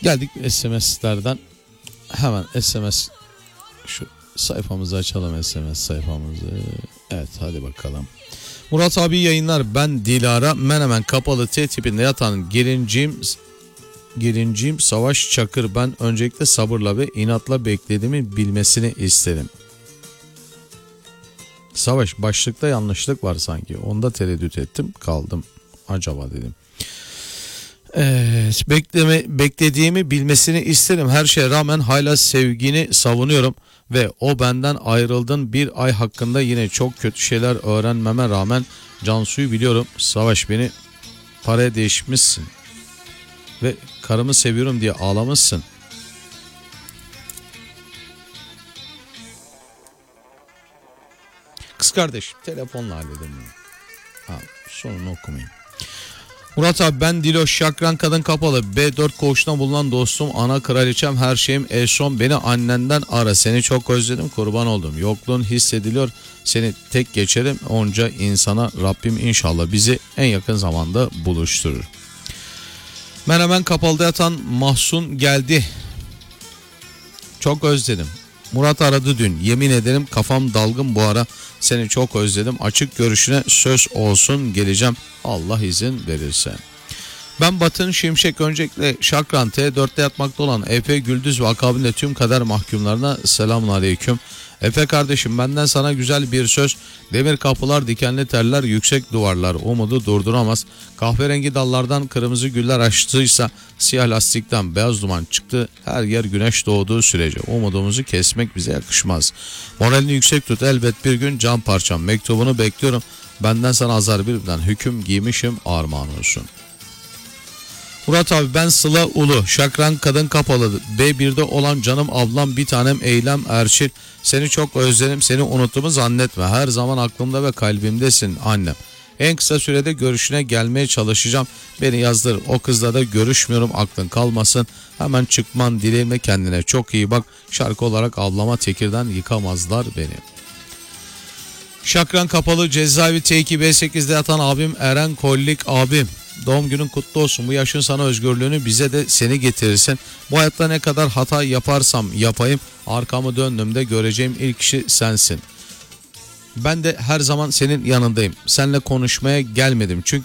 Geldik SMS'lerden. Hemen SMS şu sayfamızı açalım, SMS sayfamızı. Evet, hadi bakalım. Murat abi yayınlar, ben Dilara, Menemen kapalı T tipinde yatan gelincim Savaş Çakır. Ben öncelikle sabırla ve inatla beklediğimi bilmesini isterim. Savaş, başlıkta yanlışlık var sanki. Onda tereddüt ettim, kaldım. Acaba dedim. Evet, beklediğimi bilmesini isterim. Her şeye rağmen hala sevgini savunuyorum ve o benden ayrıldın bir ay hakkında yine çok kötü şeyler öğrenmeme rağmen Cansu'yu biliyorum. Savaş, beni paraya değişmişsin ve karımı seviyorum diye ağlamışsın. Kız kardeş, telefonla halledelim. Sonunu okumayayım. Murat abi, ben Diloş, Şakran kadın kapalı B4 koğuşuna bulunan dostum, ana kraliçem, her şeyim, son beni annenden ara, seni çok özledim, kurban oldum, yokluğun hissediliyor, seni tek geçerim, onca insana Rabbim inşallah bizi en yakın zamanda buluşturur. Menemen kapalıda yatan Mahsun geldi, çok özledim. Murat aradı dün, yemin ederim kafam dalgın bu ara, seni çok özledim, açık görüşüne söz olsun geleceğim Allah izin verirse. Ben Batın Şimşek, öncelikle Şakran T4'te yatmakta olan Efe Güldüz ve akabinde tüm kader mahkumlarına selamun aleyküm. Efe kardeşim, benden sana güzel bir söz. Demir kapılar, dikenli teller, yüksek duvarlar umudu durduramaz. Kahverengi dallardan kırmızı güller açtıysa, siyah lastikten beyaz duman çıktı. Her yer güneş doğduğu sürece umudumuzu kesmek bize yakışmaz. Moralini yüksek tut, elbet bir gün can parçam. Mektubunu bekliyorum. Benden sana azar birbirinden hüküm giymişim, armağan olsun. Murat abi, ben Sıla Ulu, Şakran kadın kapalı B1'de olan canım ablam, bir tanem Eylem Erçil, seni çok özledim, seni unuttuğumu zannetme, her zaman aklımda ve kalbimdesin annem. En kısa sürede görüşüne gelmeye çalışacağım, beni yazdır, o kızla da görüşmüyorum, aklın kalmasın, hemen çıkman dileğimle, kendine çok iyi bak. Şarkı olarak ablama Tekir'den yıkamazlar beni. Şakran kapalı cezaevi T2 B8'de yatan abim Eren Kollik abim, doğum günün kutlu olsun. Bu yaşın sana özgürlüğünü, bize de seni getirirsin. Bu hayatta ne kadar hata yaparsam yapayım, arkamı döndüğümde göreceğim ilk kişi sensin. Ben de her zaman senin yanındayım. Seninle konuşmaya gelmedim çünkü